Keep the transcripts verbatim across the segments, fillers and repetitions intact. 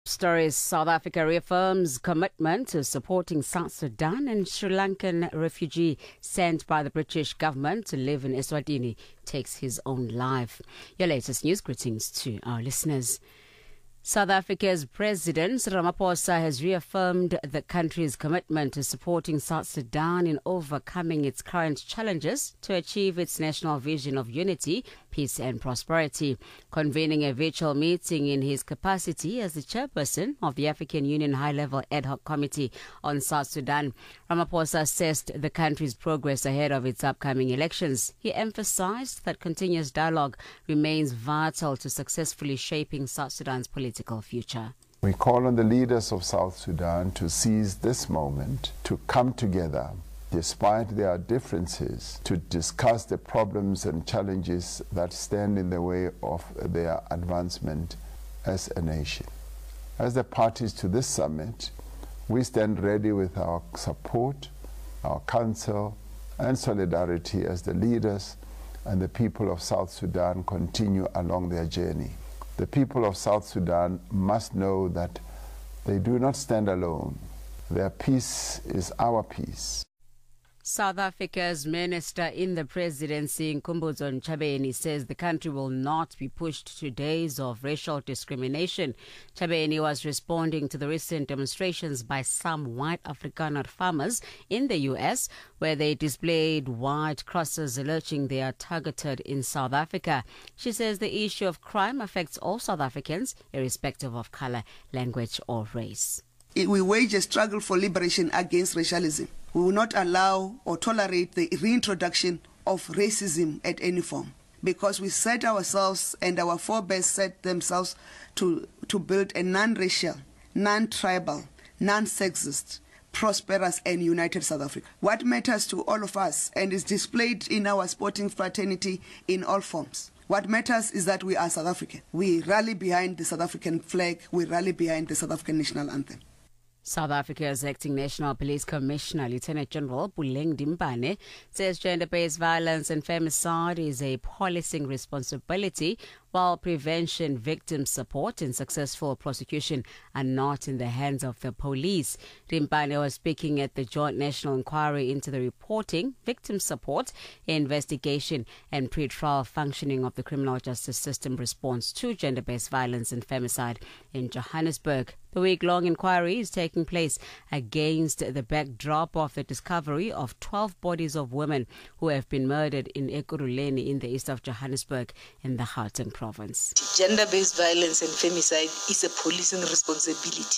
Stories. South Africa reaffirms commitment to supporting South Sudan and Sri Lankan refugee sent by the British government to live in Eswatini takes his own life. Your latest news greetings to our listeners. South Africa's President Ramaphosa has reaffirmed the country's commitment to supporting South Sudan in overcoming its current challenges to achieve its national vision of unity, peace and prosperity. Convening a virtual meeting in his capacity as the chairperson of the African Union High-Level Ad Hoc Committee on South Sudan, Ramaphosa assessed the country's progress ahead of its upcoming elections. He emphasized that continuous dialogue remains vital to successfully shaping South Sudan's political political future. We call on the leaders of South Sudan to seize this moment, to come together, despite their differences, to discuss the problems and challenges that stand in the way of their advancement as a nation. As the parties to this summit, we stand ready with our support, our counsel, and solidarity as the leaders and the people of South Sudan continue along their journey. The people of South Sudan must know that they do not stand alone. Their peace is our peace. South Africa's minister in the presidency, Nkumbudzo Ntshabeni, says the country will not be pushed to days of racial discrimination. Ntshabeni was responding to the recent demonstrations by some white Afrikaner farmers in the U S, where they displayed white crosses alleging they are targeted in South Africa. She says the issue of crime affects all South Africans, irrespective of color, language or race. We wage a struggle for liberation against racialism. We will not allow or tolerate the reintroduction of racism at any form, because we set ourselves and our forebears set themselves to, to build a non-racial, non-tribal, non-sexist, prosperous and united South Africa. What matters to all of us and is displayed in our sporting fraternity in all forms. What matters is that we are South African. We rally behind the South African flag. We rally behind the South African national anthem. South Africa's acting National Police Commissioner, Lieutenant General Puleng Dimpane, says gender-based violence and femicide is a policing responsibility, while prevention, victim support and successful prosecution are not in the hands of the police. Dimpane was speaking at the Joint National Inquiry into the reporting, victim support, investigation and pre-trial functioning of the criminal justice system response to gender-based violence and femicide in Johannesburg. The week-long inquiry is taking place against the backdrop of the discovery of twelve bodies of women who have been murdered in Ekurhuleni in the east of Johannesburg in the Gauteng province. Gender-based violence and femicide is a policing responsibility,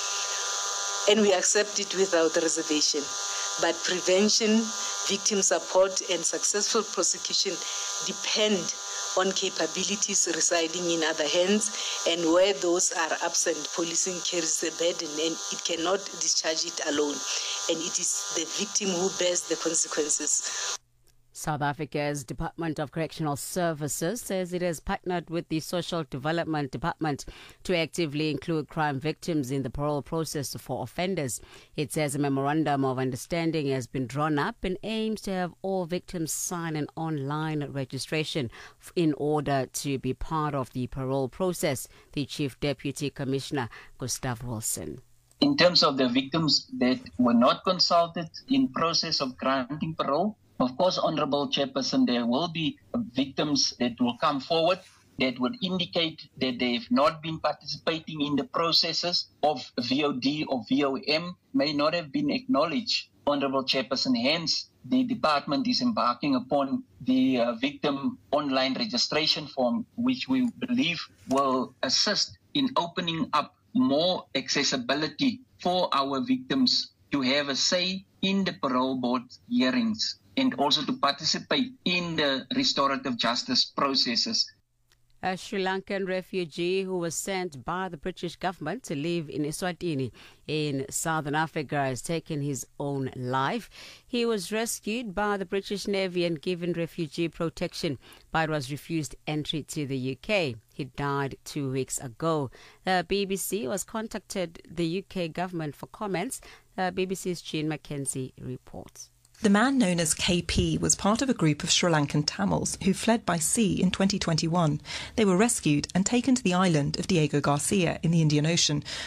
and we accept it without reservation. But prevention, victim support and successful prosecution depend on capabilities residing in other hands, and where those are absent, policing carries the burden and it cannot discharge it alone, and it is the victim who bears the consequences. South Africa's Department of Correctional Services says it has partnered with the Social Development Department to actively include crime victims in the parole process for offenders. It says a memorandum of understanding has been drawn up and aims to have all victims sign an online registration in order to be part of the parole process. The Chief Deputy Commissioner, Gustav Wilson. In terms of the victims that were not consulted in process of granting parole, of course, Honourable Chairperson, there will be victims that will come forward that would indicate that they've not been participating in the processes of V O D or V O M, may not have been acknowledged. Honourable Chairperson, hence the department is embarking upon the uh, victim online registration form, which we believe will assist in opening up more accessibility for our victims to have a say in the parole board hearings, and also to participate in the restorative justice processes. A Sri Lankan refugee who was sent by the British government to live in Eswatini in southern Africa has taken his own life. He was rescued by the British Navy and given refugee protection, but was refused entry to the U K. He died two weeks ago. The B B C was contacted the U K government for comments. The B B C's Jean Mackenzie reports. The man known as K P was part of a group of Sri Lankan Tamils who fled by sea in twenty twenty-one. They were rescued and taken to the island of Diego Garcia in the Indian Ocean,